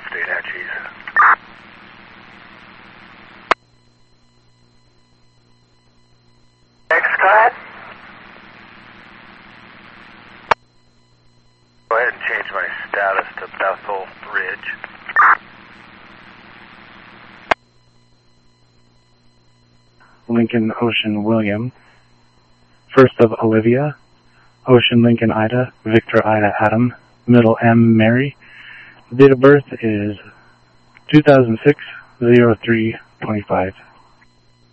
State Hatchies. Next, go ahead. Go ahead and change my status to Bethel Ridge. Lincoln Ocean William, first of Olivia, Ocean Lincoln Ida, Victor Ida Adam, middle M Mary. The date of birth is 2006-03-25.